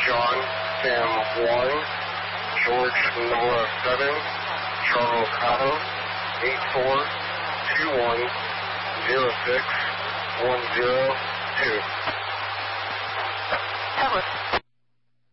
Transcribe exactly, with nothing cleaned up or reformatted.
John Sam one, George Noah seven, Charles Otto, eight four two one zero six one zero two. Douglas.